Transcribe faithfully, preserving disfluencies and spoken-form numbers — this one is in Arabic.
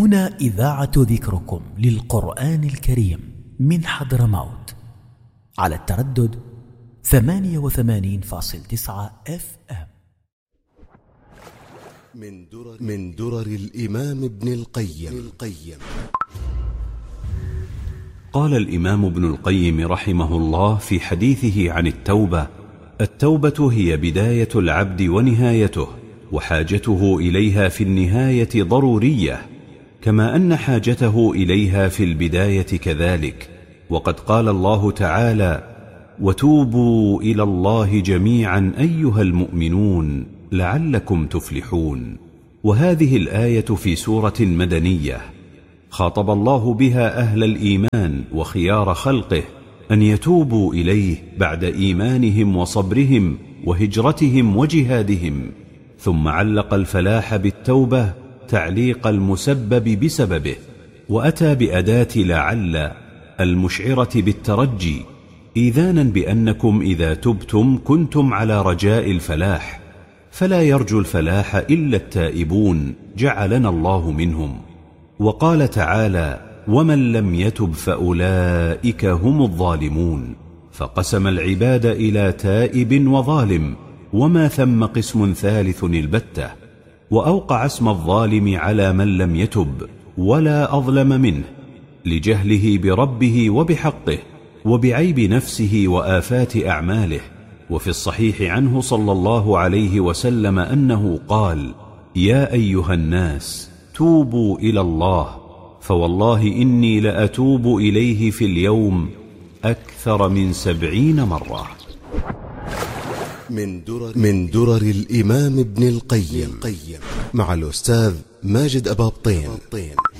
هنا إذاعة ذكركم للقرآن الكريم من حضرموت على التردد ثمانية وثمانين فاصل تسعة اف ام. من درر, من درر الإمام ابن القيم, القيم قال الإمام ابن القيم رحمه الله في حديثه عن التوبة: التوبة هي بداية العبد ونهايته، وحاجته إليها في النهاية ضرورية، كما أن حاجته إليها في البداية كذلك. وقد قال الله تعالى: وتوبوا إلى الله جميعا أيها المؤمنون لعلكم تفلحون. وهذه الآية في سورة مدنية خاطب الله بها أهل الإيمان وخيار خلقه أن يتوبوا إليه بعد إيمانهم وصبرهم وهجرتهم وجهادهم، ثم علق الفلاح بالتوبة تعليق المسبب بسببه، وأتى بأداة لعل المشعرة بالترجي، إيذانا بأنكم إذا تبتم كنتم على رجاء الفلاح، فلا يرجو الفلاح إلا التائبون جعلنا الله منهم. وقال تعالى: ومن لم يتب فأولئك هم الظالمون، فقسم العباد إلى تائب وظالم، وما ثم قسم ثالث البتة، وأوقع اسم الظالم على من لم يتب ولا أظلم منه، لجهله بربه وبحقه وبعيب نفسه وآفات أعماله. وفي الصحيح عنه صلى الله عليه وسلم أنه قال: يا أيها الناس توبوا إلى الله، فوالله إني لأتوب إليه في اليوم أكثر من سبعين مرة. من درر, من درر الإمام ابن القيم مع الأستاذ ماجد أبابطين.